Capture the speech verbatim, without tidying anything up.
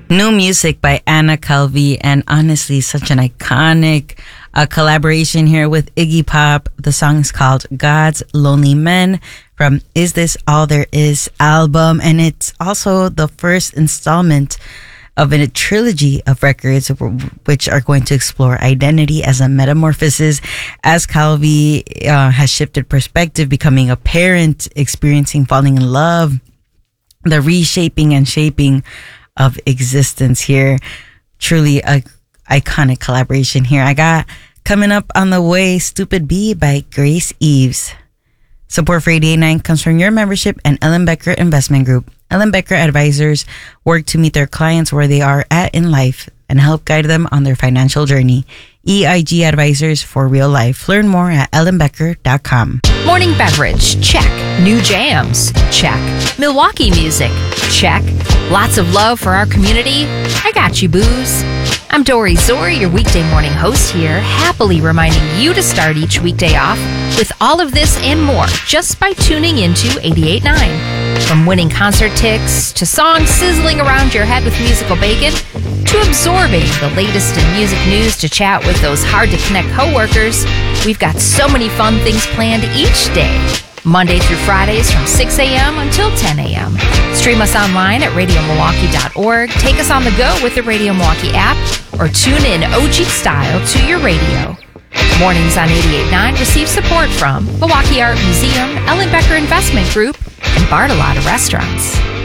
New music by Anna Calvi, and honestly, such an iconic uh, collaboration here with Iggy Pop. The song is called God's Lonely Men from Is This All There Is album, and it's also the first installment of a trilogy of records which are going to explore identity as a metamorphosis as Calvi uh, has shifted perspective, becoming a parent, experiencing falling in love, the reshaping and shaping of existence here. Truly a iconic collaboration here. I got coming up on the way Stupid Bee by Grace Eves. Support for eighty-eight point nine comes from your membership and Ellen Becker Investment Group. Ellen Becker advisors work to meet their clients where they are at in life and help guide them on their financial journey. E I G advisors for real life. Learn more at ellen becker dot com. Morning beverage, check. New jams, check. Milwaukee music, check. Lots of love for our community. I got you, booze. I'm Dory Zori, your weekday morning host here, happily reminding you to start each weekday off with all of this and more just by tuning into eighty-eight point nine. From winning concert tickets to songs sizzling around your head with musical bacon to absorbing the latest in music news to chat with those hard-to-connect coworkers, we've got so many fun things planned each day. Monday through Fridays from six a.m. until ten a.m. Stream us online at radio milwaukee dot org. Take us on the go with the Radio Milwaukee app or tune in O G style to your radio. Mornings on eighty-eight point nine receive support from Milwaukee Art Museum, Ellen Becker Investment Group, and Bartolotta Restaurants.